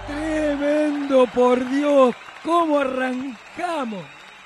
Tremendo, por Dios, ¿cómo arrancamos?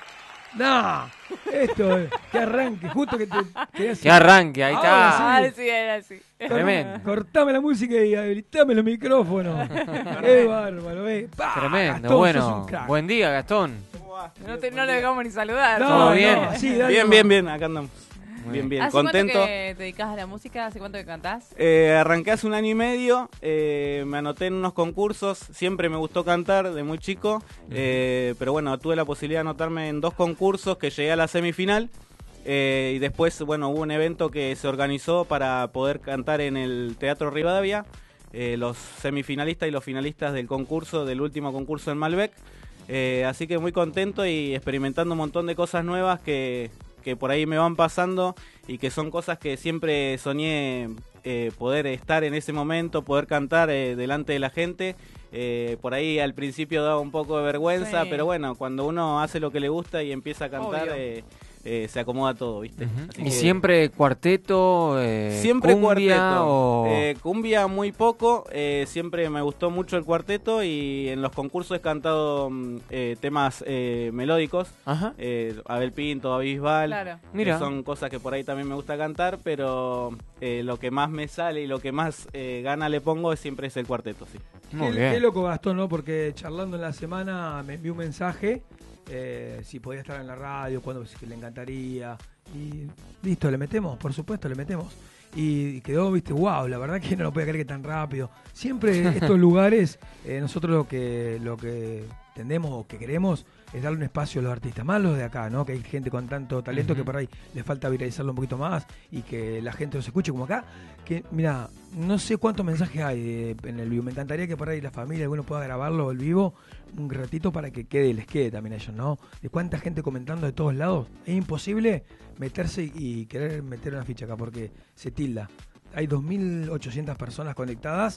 No, esto es, que arranque, justo que que arranque, ahí está. Ah, sí, era así. Tremendo. Cortame la música y habilitame los micrófonos. Qué bárbaro, Tremendo, Gastón, sos bueno, un crack. buen día, Gastón. No le dejamos ni saludar. ¿Todo bien? Sí, dale, Bien, no. bien, bien, acá andamos. Muy Bien, bien, ¿Hace contento. cuánto que te dedicas a la música? ¿Hace cuánto que cantás? Arranqué hace 1 año y medio, me anoté en unos concursos, siempre me gustó cantar de muy chico, pero bueno, tuve la posibilidad de anotarme en 2 concursos que llegué a la semifinal. Y después, bueno, hubo un evento que se organizó para poder cantar en el Teatro Rivadavia, los semifinalistas y los finalistas del concurso, del último concurso en Malbec. Así que muy contento y experimentando un montón de cosas nuevas que por ahí me van pasando y que son cosas que siempre soñé poder estar en ese momento, poder cantar delante de la gente. Por ahí al principio daba un poco de vergüenza, Sí. pero bueno, cuando uno hace lo que le gusta y empieza a cantar, se acomoda todo, ¿viste? Así ¿Y que siempre cuarteto, siempre cumbia cuarteto. o...? Cumbia muy poco, siempre me gustó mucho el cuarteto y en los concursos he cantado temas melódicos. Ajá. Abel Pinto, Bisbal, Claro. Mira. son cosas que por ahí también me gusta cantar, pero lo que más me sale y lo que más gana le pongo siempre es el cuarteto, sí. Muy Qué bien. loco Gastón, ¿no? Porque charlando en la semana me envió un mensaje, si podía estar en la radio, cuando que le encantaría. Y listo, le metemos, por supuesto, le metemos. Y quedó, viste, wow, la verdad que no lo podía creer que tan rápido. Siempre estos lugares, nosotros lo que tendemos o que queremos es darle un espacio a los artistas, más los de acá, ¿no? Que hay gente con tanto talento que por ahí le falta viralizarlo un poquito más y que la gente los escuche como acá. Que, mira, no sé cuántos mensajes hay en el vivo. Me encantaría que por ahí la familia, alguno pueda grabarlo el vivo un ratito para que les quede también a ellos, ¿no? De cuánta gente comentando de todos lados. Es imposible meterse y querer meter una ficha acá porque se tilda. Hay 2.800 personas conectadas,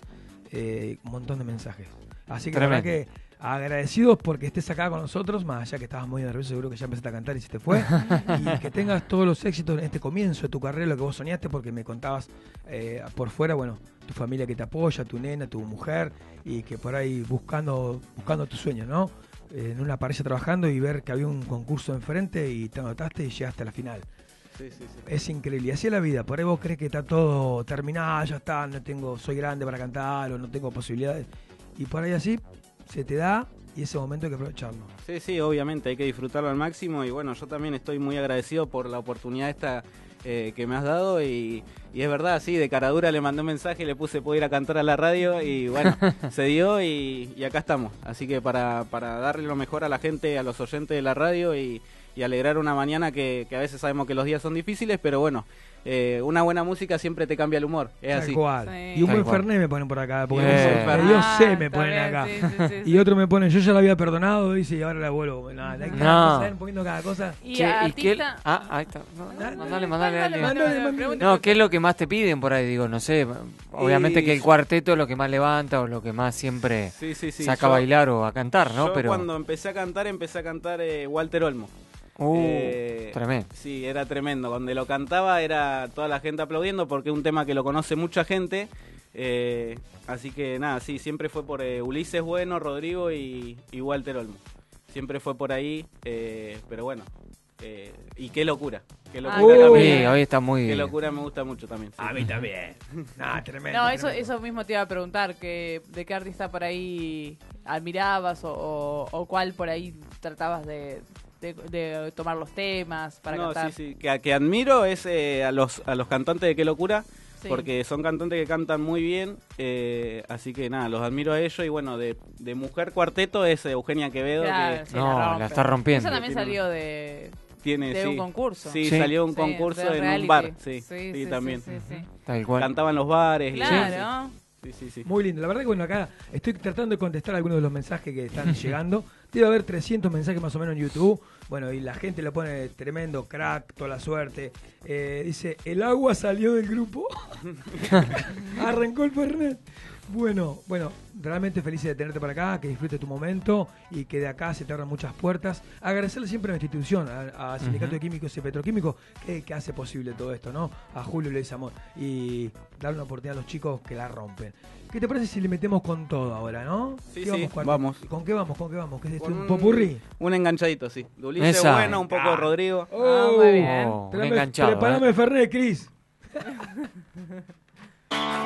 un montón de mensajes. Así que la verdad que agradecidos porque estés acá con nosotros, más allá que estabas muy nervioso, seguro que ya empezaste a cantar y se te fue. Y que tengas todos los éxitos en este comienzo de tu carrera, lo que vos soñaste, porque me contabas por fuera, bueno, tu familia que te apoya, tu nena, tu mujer, y que por ahí buscando tu sueño, ¿no? En una pareja trabajando y ver que había un concurso enfrente y te anotaste y llegaste a la final. Sí, sí, sí. Es increíble. Y así es la vida. Por ahí vos crees que está todo terminado, ya está, soy grande para cantar o no tengo posibilidades. Y por ahí así se te da y ese momento hay que aprovecharlo. Sí, sí, obviamente hay que disfrutarlo al máximo y bueno, yo también estoy muy agradecido por la oportunidad esta que me has dado y es verdad, sí, de cara dura le mandé un mensaje, le puse puedo ir a cantar a la radio y bueno, se dio y acá estamos. Así que para darle lo mejor a la gente, a los oyentes de la radio y alegrar una mañana que a veces sabemos que los días son difíciles, pero bueno, una buena música siempre te cambia el humor, es Tal así. cual. Sí. Y un Tal buen cual. Fernet me ponen por acá. Porque Bien. Dios sé me está ponen bien, acá. sí, Y otro me pone, yo ya la había perdonado, dice, y ahora la vuelvo. Nada, hay que No. saber un poquito cada cosa. Y Che, ¿y qué? artista... Ahí está. Mandale. Mandale. No, ¿qué es lo que más te piden por ahí? Digo, no sé. Obviamente que el cuarteto es lo que más levanta o lo que más siempre Sí, sí, sí. saca a bailar o a cantar, ¿no? Yo Pero cuando empecé a cantar Walter Olmo. tremendo. Sí, era tremendo. Cuando lo cantaba era toda la gente aplaudiendo porque es un tema que lo conoce mucha gente. Así que nada, sí, siempre fue por Ulises Bueno, Rodrigo y Walter Olmo. Siempre fue por ahí, pero bueno. Y qué locura. Qué locura también. Sí, hoy está muy... Qué locura me gusta mucho también. Sí. A mí también. Nah, tremendo. No, tremendo. eso mismo te iba a preguntar, que de qué artista por ahí admirabas o cuál por ahí tratabas de tomar los temas para No, cantar. sí, sí. Que admiro es a los cantantes de Qué Locura, Sí. porque son cantantes que cantan muy bien, así que nada, los admiro a ellos y bueno, de mujer cuarteto es Eugenia Quevedo, Claro, que sí, No, rompe. la está rompiendo. Esa también Tiene- salió de tiene un concurso. Sí, Sí. salió un Sí, concurso de en reality. un bar, sí, también. Sí. Tal cual. Cantaban en los bares. Claro. Sí. Muy lindo. La verdad que bueno, acá estoy tratando de contestar algunos de los mensajes que están llegando. Debe haber 300 mensajes más o menos en YouTube. Bueno, y la gente lo pone tremendo, crack, toda la suerte. Dice, el agua salió del grupo. Arrancó el Fernet. Bueno, realmente feliz de tenerte para acá, que disfrutes tu momento y que de acá se te abran muchas puertas. Agradecerle siempre a la institución, a Sindicato de Químicos y Petroquímicos, que hace posible todo esto, ¿no? A Julio Luis Amor. Y darle una oportunidad a los chicos que la rompen. ¿Qué te parece si le metemos con todo ahora, no? Sí, ¿Qué sí, Cuarto? vamos. ¿Con qué vamos? ¿Qué es esto? Con ¿Un popurrí? Un enganchadito, sí. De Ulises, Esa. bueno, un poco de Rodrigo. Muy bien. Un enganchado. Preparame el Fernet, Cris.